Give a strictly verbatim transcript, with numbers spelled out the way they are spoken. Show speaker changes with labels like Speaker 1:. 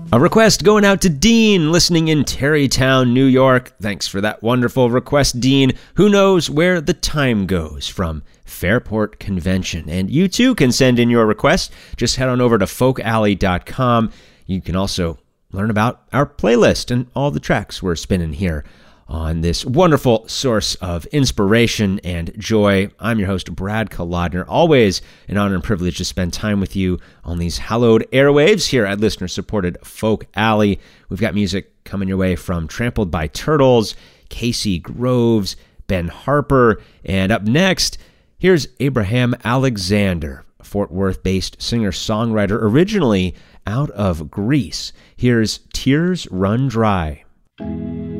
Speaker 1: A request going out to Dean, listening in Tarrytown, New York. Thanks for that wonderful request, Dean. Who knows where the time goes from Fairport Convention? And you too can send in your request. Just head on over to folk alley dot com. You can also learn about our playlist and all the tracks we're spinning here on this wonderful source of inspiration and joy. I'm your host, Brad Kolodner. Always an honor and privilege to spend time with you on these hallowed airwaves here at listener-supported Folk Alley. We've got music coming your way from Trampled by Turtles, Casey Groves, Ben Harper, and up next, here's Abraham Alexander, a Fort Worth-based singer-songwriter originally out of Greece. Here's Tears Run Dry.